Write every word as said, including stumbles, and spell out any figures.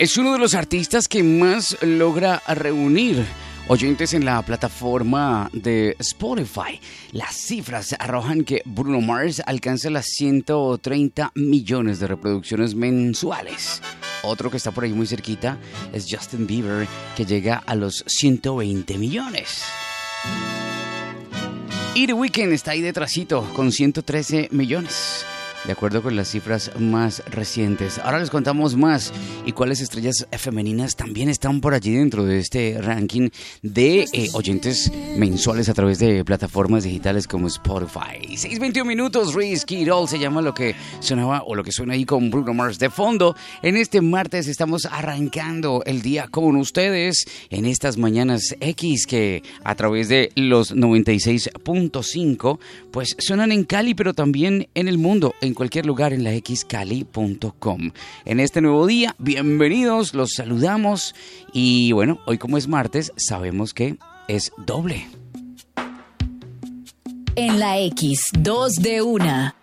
Es uno de los artistas que más logra reunir oyentes en la plataforma de Spotify. Las cifras arrojan que Bruno Mars alcanza las ciento treinta millones de reproducciones mensuales. Otro que está por ahí muy cerquita es Justin Bieber, que llega a los ciento veinte millones. Y The Weeknd está ahí detrásito con ciento trece millones. De acuerdo con las cifras más recientes. Ahora les contamos más y cuáles estrellas femeninas también están por allí dentro de este ranking de eh, oyentes mensuales a través de plataformas digitales como Spotify. seis veintiún minutos, Risky Doll se llama lo que sonaba o lo que suena ahí con Bruno Mars de fondo. En este martes estamos arrancando el día con ustedes en estas mañanas X que a través de los noventa y seis punto cinco pues suenan en Cali pero también en el mundo, en cualquier lugar en la x cali punto com. En este nuevo día, bienvenidos, los saludamos y bueno, hoy como es martes, sabemos que es doble. En la X, dos de una.